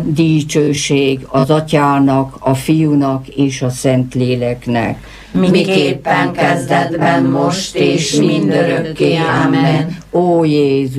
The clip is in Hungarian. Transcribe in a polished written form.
Dicsőség az Atyának, a Fiúnak és a Szentléleknek. Miképpen kezdetben, most és mindörökké. Amen. Ó Jézus!